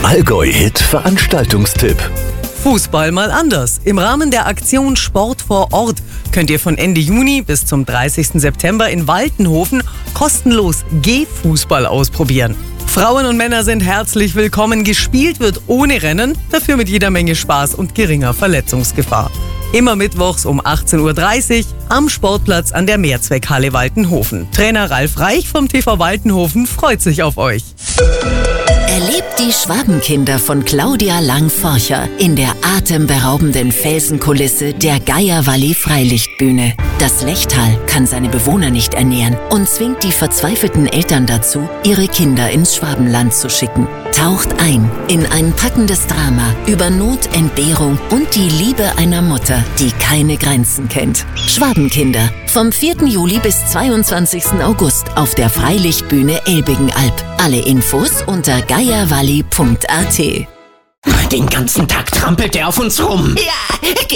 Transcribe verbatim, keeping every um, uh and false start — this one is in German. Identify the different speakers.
Speaker 1: Allgäu-Hit Veranstaltungstipp.
Speaker 2: Fußball mal anders. Im Rahmen der Aktion Sport vor Ort könnt ihr von Ende Juni bis zum dreißigsten September in Waltenhofen kostenlos Gehfußball ausprobieren. Frauen und Männer sind herzlich willkommen. Gespielt wird ohne Rennen, dafür mit jeder Menge Spaß und geringer Verletzungsgefahr. Immer mittwochs um achtzehn Uhr dreißig am Sportplatz an der Mehrzweckhalle Waltenhofen. Trainer Ralf Reich vom T V Waltenhofen freut sich auf euch.
Speaker 3: Erlebt die Schwabenkinder von Claudia Lang-Forcher in der atemberaubenden Felsenkulisse der Geiervalley Freilichtbühne. Das Lechtal kann seine Bewohner nicht ernähren und zwingt die verzweifelten Eltern dazu, ihre Kinder ins Schwabenland zu schicken. Taucht ein in ein packendes Drama über Not, Entbehrung und die Liebe einer Mutter, die keine Grenzen kennt. Schwabenkinder, vom vierten Juli bis zweiundzwanzigsten August auf der Freilichtbühne Elbigenalb. Alle Infos unter geiervalley punkt a t.
Speaker 4: Den ganzen Tag trampelt er auf uns rum.
Speaker 5: Ja,